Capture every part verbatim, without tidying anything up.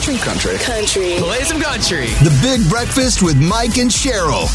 Country. Country. Country. Play some country. The Big Breakfast with Mike and Cheryl.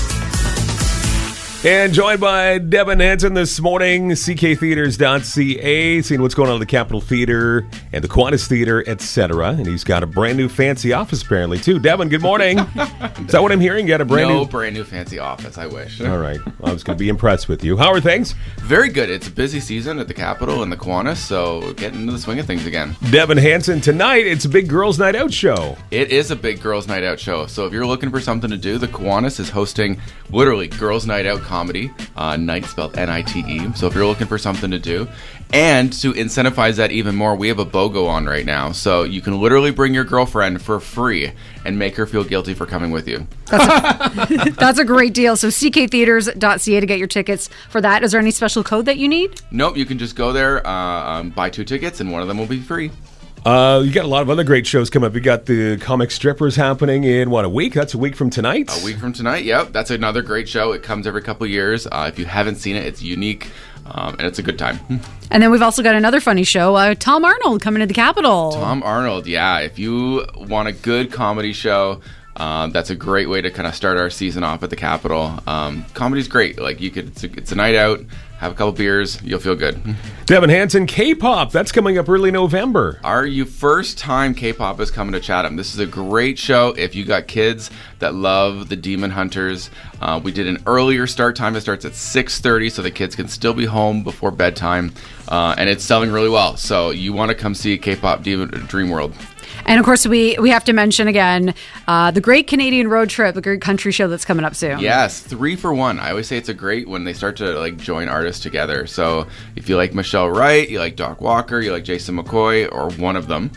And joined by Devin Hansen this morning, C K theaters dot C A, seeing what's going on at the Capitol Theater and the Kiwanis Theater, et cetera. And he's got a brand new fancy office, apparently, too. Devin, good morning. Is that what I'm hearing? You got a brand no new... No brand new fancy office, I wish. All right. Well, I was going to be impressed with you. How are things? Very good. It's a busy season at the Capitol and the Kiwanis, so getting into the swing of things again. Devin Hansen, tonight, it's a big girls' night out show. It is a big girls' night out show. So if you're looking for something to do, the Kiwanis is hosting, literally, girls' night out comedy. Uh, night spelled N I T E. So if you're looking for something to do, and to incentivize that even more, we have a BOGO on right now. So you can literally bring your girlfriend for free and make her feel guilty for coming with you. That's a, that's a great deal. So C K theaters dot C A to get your tickets for that. Is there any special code that you need? Nope. You can just go there, uh, um, buy two tickets, and one of them will be free. Uh, you got a lot of other great shows coming up. You got the Comic Strippers happening in, what, a week? That's a week from tonight? A week from tonight, yep. That's another great show. It comes every couple years. Uh, if you haven't seen it, it's unique, um, and it's a good time. And then we've also got another funny show, uh, Tom Arnold coming to the Capitol. Tom Arnold, yeah. If you want a good comedy show, um, that's a great way to kind of start our season off at the Capitol. Um, comedy's great. Like you could, it's a, it's a night out. Have a couple beers, you'll feel good. Devin Hansen, K-pop, that's coming up early November. Our you first time K-pop is coming to Chatham. This is a great show if you got kids that love the Demon Hunters. Uh, we did an earlier start time. It starts at six thirty, so the kids can still be home before bedtime. Uh, and it's selling really well. So you want to come see K-pop Demon, Dream World. And, of course, we, we have to mention again uh, the Great Canadian Road Trip, the great country show that's coming up soon. Yes, three for one. I always say it's a great when they start to like join artists together. So if you like Michelle Wright, you like Doc Walker, you like Jason McCoy, or one of them.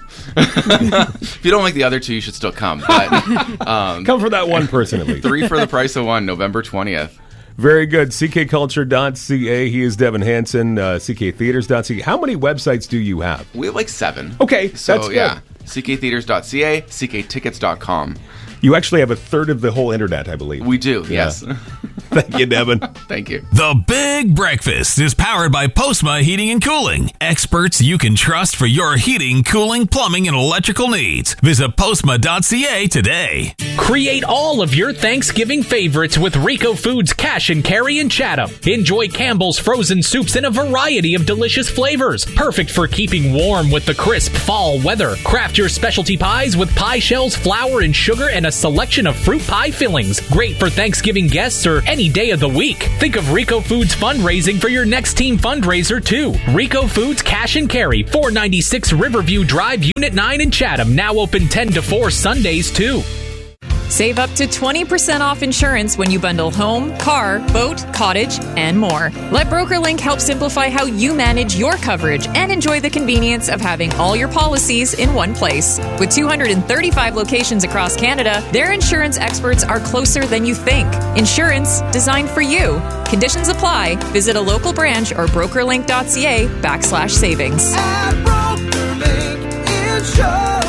If you don't like the other two, you should still come. But, um, come for that one person at least. Three for the price of one, November twentieth. Very good. C K culture dot C A. He is Devin Hansen, uh, C K theaters dot C A. How many websites do you have? We have like seven. Okay, so, that's good. Yeah. C K theaters dot C A, C K tickets dot com. You actually have a third of the whole internet, I believe. We do, yeah. Yes. Thank you, Devin. Thank you. The Big Breakfast is powered by Postma Heating and Cooling. Experts you can trust for your heating, cooling, plumbing, and electrical needs. Visit Postma dot C A today. Create all of your Thanksgiving favorites with Rico Foods Cash and Carry in Chatham. Enjoy Campbell's frozen soups in a variety of delicious flavors. Perfect for keeping warm with the crisp fall weather. Craft your specialty pies with pie shells, flour, and sugar, and a selection of fruit pie fillings. Great for Thanksgiving guests or any day of the week. Think of Rico Foods fundraising for your next team fundraiser too. Rico Foods Cash and Carry, four ninety-six Riverview Drive, Unit nine in Chatham. Now open ten to four Sundays too. Save up to twenty percent off insurance when you bundle home, car, boat, cottage, and more. Let BrokerLink help simplify how you manage your coverage and enjoy the convenience of having all your policies in one place. With two hundred thirty-five locations across Canada, their insurance experts are closer than you think. Insurance designed for you. Conditions apply. Visit a local branch or brokerlink dot C A backslash savings. At BrokerLink Insurance.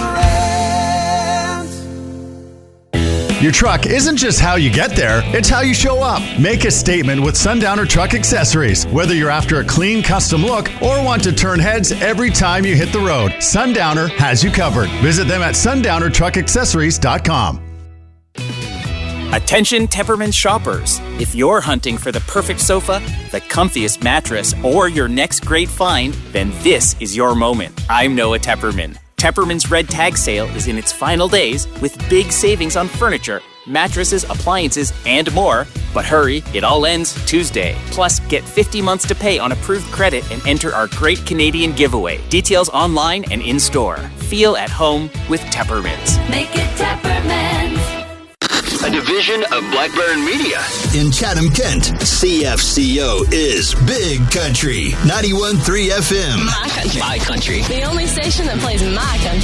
Your truck isn't just how you get there, it's how you show up. Make a statement with Sundowner Truck Accessories. Whether you're after a clean custom look or want to turn heads every time you hit the road, Sundowner has you covered. Visit them at sundowner truck accessories dot com. Attention Tepperman shoppers. If you're hunting for the perfect sofa, the comfiest mattress, or your next great find, then this is your moment. I'm Noah Tepperman. Tepperman's Red Tag Sale is in its final days with big savings on furniture, mattresses, appliances, and more. But hurry, it all ends Tuesday. Plus, get fifty months to pay on approved credit and enter our Great Canadian Giveaway. Details online and in-store. Feel at home with Tepperman's. Make it Tepperman's. A division of Blackburn Media. In Chatham, Kent, C F C O is Big Country, ninety-one point three F M. My country. My country. The only station that plays my country.